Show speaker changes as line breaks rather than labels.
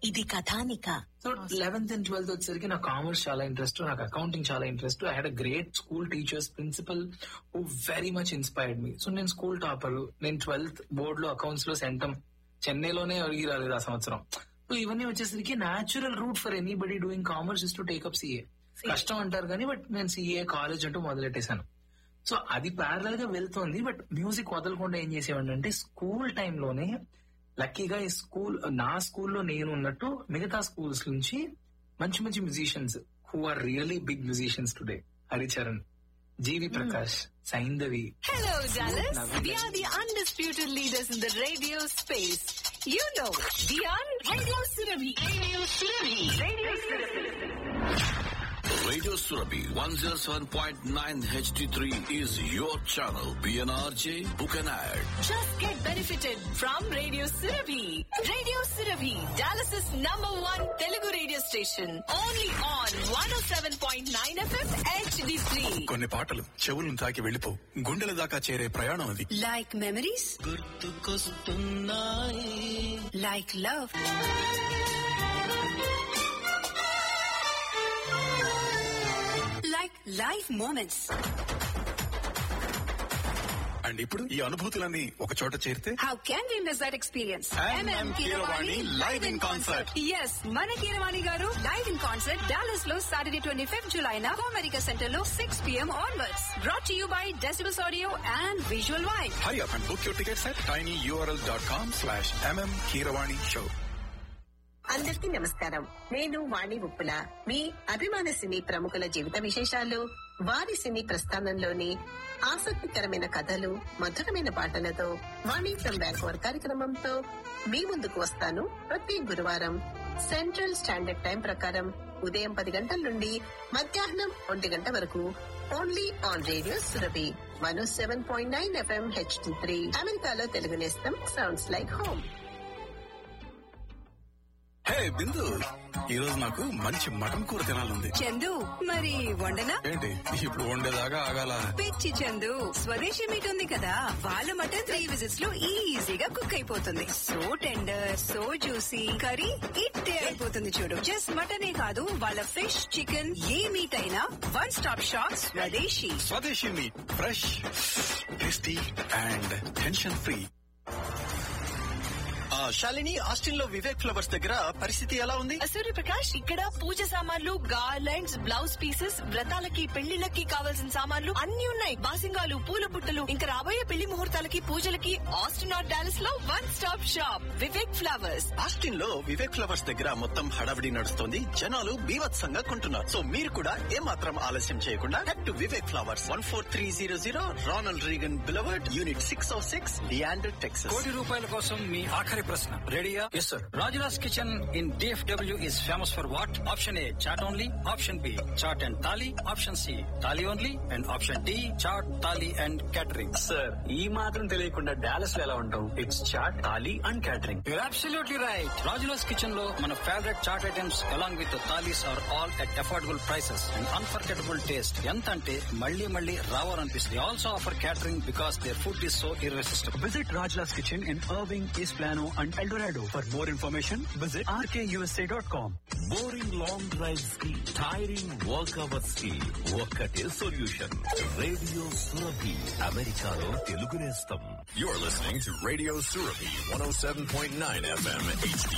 ఇది కథానిక.
So 11th and 12th వచ్చేసరికి నాకు కామర్స్ చాలా ఇంట్రెస్ట్, నాకు అకౌంటింగ్ చాలా interest. I had a great school teachers, principal who very much inspired me. So నేను స్కూల్ టాపర్, నేను 12th బోర్డ్ లో అకౌంట్స్ లో సెంటమ్, చెన్నైలోనే అడిగి రాలేదు ఆ సంవత్సరం. సో ఇవన్నీ వచ్చేసరికి natural route for anybody doing commerce is to take up CA. కష్టం అంటారు కానీ బట్ నేను సిఏ కాలేజ్ అంటూ మొదలెట్టేశాను. సో అది ప్యారలల్ గా వెళ్తోంది. బట్ మ్యూజిక్ వదలకుండా ఏం చేసేవాడిని అంటే స్కూల్ టైంలోనే లక్కీగా ఈ స్కూల్, నా స్కూల్లో నేను ఉన్నట్టు మిగతా స్కూల్స్ నుంచి మంచి మంచి musicians who are really big musicians today, Haricharan, G V Prakash, Saindhavi.
Hello Dallas, we are the undisputed leaders in the radio space. You know, we are Radio Surabhi. Radio Surabhi. Radio Surabhi.
Radio Surabhi 107.9 HD3 is your channel. PNRJ, book an ad.
Just get benefited from Radio Surabhi. Radio Surabhi, Dallas's #1 Telugu radio station. Only on 107.9 FM HD3.
కొన్ని పాటలు చెవులను తాకి వెళ్ళిపో, గుండెల దాకా చేరే ప్రయాణం అది.
Like memories, like love, like life moments.
And ఇప్పుడు ఈ అనుభూతులన్నీ ఒక చోట చేరితే
How can we miss that experience?
MM Keeravani live in concert.
Yes, మన కీరవాణి గారు లైవ్ ఇన్ కాన్సర్ట్ డాలస్ లో Saturday 25th July నా అమెరికా సెంటర్ లో 6 PM onwards. Brought to you by Decibels Audio and Visual Vibe.
Hurry up and book your tickets at tinyurl.com/MM Keeravani show.
అందరికీ నమస్కారం. నేను వాణి ఉప్పుల. మీ అభిమాన సినీ ప్రముఖుల జీవిత విశేషాలు, వారి సినీ ప్రస్థానంలోని ఆసక్తికరమైన కథలు, మధురమైన పాటలతో వాణి ఫ్రమ్ బ్యాంకోర్ కార్యక్రమంతో మీ ముందుకు వస్తాను. ప్రతి గురువారం సెంట్రల్ స్టాండర్డ్ టైం ప్రకారం ఉదయం 10 గంటల నుండి మధ్యాహ్నం 1 గంట వరకు. Only on radio Surabhi 107.9 FM HD3. అమెరికాలో తెలుగు నేస్తం సౌండ్స్ లైక్ హోమ్.
హే బిందు, ఈ రోజు నాకు మంచి మటన్ కూర తినాలంది.
చందు, మరి వండనా?
ఏంటి ఇప్పుడు వండేదాకా ఆగాల?
పిచ్చి చందు, స్వదేశీ మీట్ ఉంది కదా, వాళ్ళ మటన్ 3 విజిట్స్ లో ఈజీగా కుక్ అయిపోతుంది. So tender, so juicy, curry ఇట్టే అయిపోతుంది చూడు. జస్ట్ మటనే కాదు, వాళ్ళ ఫిష్, చికెన్, ఏ మీట్ అయినా వన్ స్టాప్ షాప్ స్వదేశీ.
స్వదేశీ meet, fresh, tasty and tension free.
Shalini, Austin లో వివేక్ ఫ్లవర్స్ దగ్గర పరిస్థితి ఎలా ఉంది?
సూర్యప్రకాష్, ఇక్కడ పూజ సామాన్లు, గార్లెండ్స్, బ్లౌజ్ పీసెస్, వ్రతాలకి పెళ్లిళ్ళకి కావాల్సిన సామాన్లు అన్ని ఉన్నాయి. బాసింగాలు, పూల బుట్టలు, ఇంకా రాబోయే పెళ్లి ముహూర్తాలకి, పూజలకి ఆస్టిన్ ఆర్ డాలస్ లో one stop shop Vivek flowers.
Austin లో వివేక్ ఫ్లవర్స్ దగ్గర మొత్తం హడావిడి నడుస్తుంది. జనాలు బీభత్సంగా కొంటున్నారు. సో మీరు కూడా ఏమాత్రం ఆలస్యం చేయకుండా head to Vivek flowers, 14300 Ronald Reagan beloved, unit 606, డియాండర్, Texas.
₹1,00,000 కోసం మీ ఆఖరి ప్రశ్న రెడీయా? Yes sir. Rajula's kitchen in DFW is famous for what? Option A, chaat only. Option B, chaat and thali. Option C, thali only. And option D, chaat, thali and catering.
Sir, ఈ మాత్రం తెలియకుండా Dallas లో ఎలా ఉంటాం? It's chat, thali and catering.
You're absolutely right. Rajula's Kitchen లో మన favourite chat items along with the thalis are all at affordable prices and unforgettable taste. ఎంత అంటే మళ్ళీ మళ్ళీ రావాలనిపిస్తుంది. They also offer catering because their food is so irresistible.
Visit Rajla's Kitchen in Irving, East Plano and El Dorado. For more information, visit rkusa.com.
Boring long drives కి, tiring work hours కి ఒక్కటే solution. Radio Surabhi, అమెరికాలో తెలుగు నేస్తం.
You're listening to Radio Surabhi 107.9 FM HD3.